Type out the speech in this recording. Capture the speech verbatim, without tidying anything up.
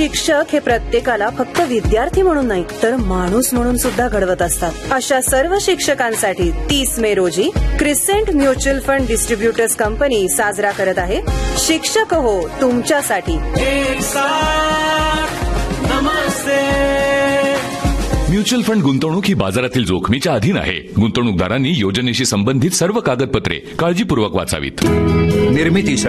शिक्षक हे प्रत्येकाला फक्त विद्यार्थी म्हणून नाही तर माणूस म्हणून सुद्धा घडवत असतात. अशा सर्व शिक्षकांसाठी तीस मे रोजी crescent mutual fund distributors company साजरा करत आहे शिक्षक हो तुमच्यासाठी. म्युच्युअल फंड गुंतवणूक ही बाजारातील जोखमीच्या अधीन आहे. गुंतवणूकदारांनी योजनेशी संबंधित सर्व कागदपत्रे काळजीपूर्वक वाचावीत. निर्मिती